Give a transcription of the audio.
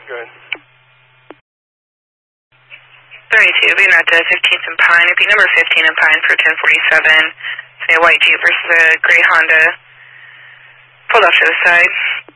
Go ahead. 32, being at the 15th and Pine. It'd be number 15 and Pine for 1047. It's a white Jeep versus a gray Honda. Pulled off to the side.